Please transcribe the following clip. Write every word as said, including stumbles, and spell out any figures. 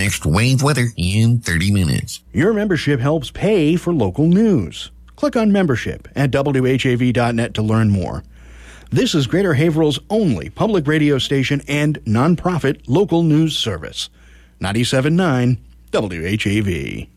Next wave weather in thirty minutes. Your membership helps pay for local news. Click on membership at W H A V dot net to learn more. This is Greater Haverhill's only public radio station and nonprofit local news service. ninety-seven point nine W H A V.